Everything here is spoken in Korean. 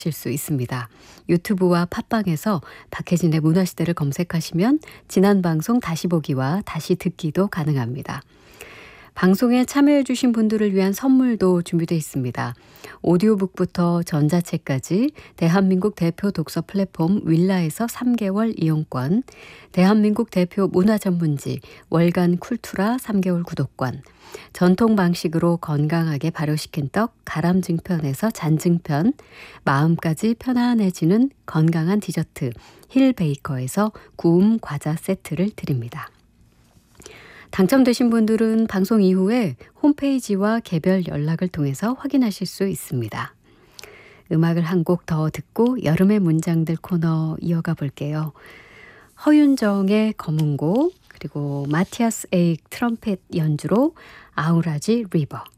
실 수 있습니다. 유튜브와 팟빵에서 박혜진의 문화시대를 검색하시면 지난 방송 다시 보기와 다시 듣기도 가능합니다. 방송에 참여해주신 분들을 위한 선물도 준비되어 있습니다. 오디오북부터 전자책까지 대한민국 대표 독서 플랫폼 윌라에서 3개월 이용권, 대한민국 대표 문화전문지 월간 쿨투라 3개월 구독권, 전통 방식으로 건강하게 발효시킨 떡 가람증편에서 잔증편, 마음까지 편안해지는 건강한 디저트 힐베이커에서 구움 과자 세트를 드립니다. 당첨되신 분들은 방송 이후에 홈페이지와 개별 연락을 통해서 확인하실 수 있습니다. 음악을 한 곡 더 듣고 여름의 문장들 코너 이어가 볼게요. 허윤정의 검은고 그리고 마티아스 에익 트럼펫 연주로 아우라지 리버.